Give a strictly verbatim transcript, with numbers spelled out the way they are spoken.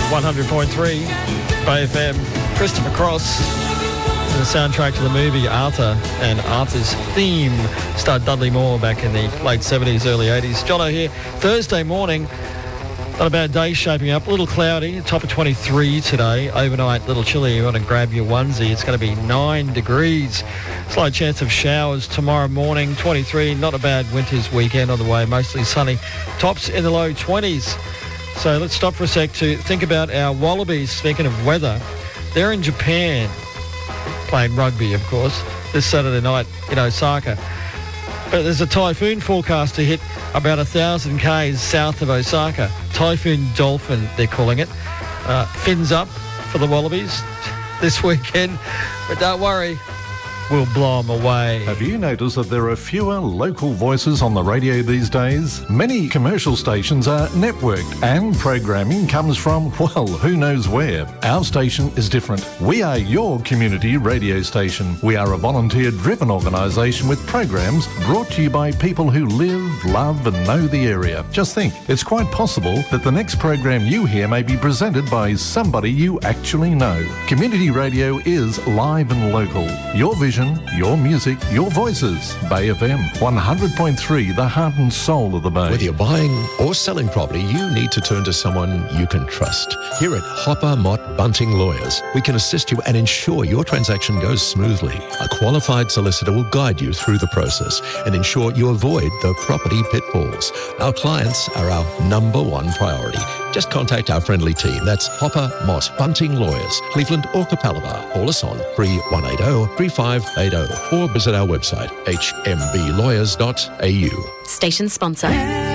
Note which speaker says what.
Speaker 1: one hundred point three Bay F M. Christopher Cross, the soundtrack to the movie Arthur, and Arthur's theme starred Dudley Moore back in the late seventies, early eighties. Jono here, Thursday morning. Not a bad day shaping up. A little cloudy, top of twenty-three today. Overnight, a little chilly. You want to grab your onesie. It's going to be nine degrees. Slight chance of showers tomorrow morning. twenty-three, not a bad winter's weekend on the way. Mostly sunny. Tops in the low twenties. So let's stop for a sec to think about our Wallabies. Speaking of weather, they're in Japan, playing rugby, of course, this Saturday night in Osaka. But there's a typhoon forecast to hit about one thousand kays south of Osaka. Typhoon Dolphin, they're calling it. Uh, fins up for the Wallabies this weekend. But don't worry, we'll blow them away.
Speaker 2: Have you noticed that there are fewer local voices on the radio these days? Many commercial stations are networked and programming comes from, well, who knows where. Our station is different. We are your community radio station. We are a volunteer-driven organisation with programs brought to you by people who live, love and know the area. Just think, it's quite possible that the next program you hear may be presented by somebody you actually know. Community radio is live and local. Your vision, your music, your voices. Bay F M, one hundred point three, the heart and soul of the Bay.
Speaker 3: Whether you're buying or selling property, you need to turn to someone you can trust. Here at Hopper Mott Bunting Lawyers, we can assist you and ensure your transaction goes smoothly. A qualified solicitor will guide you through the process and ensure you avoid the property pitfalls. Our clients are our number one priority. Just contact our friendly team. That's Hopper Mott Bunting Lawyers, Cleveland or Capalaba. Call us on three one eight zero, three five eight zero or visit our website h m b lawyers dot a u.
Speaker 4: Station sponsor.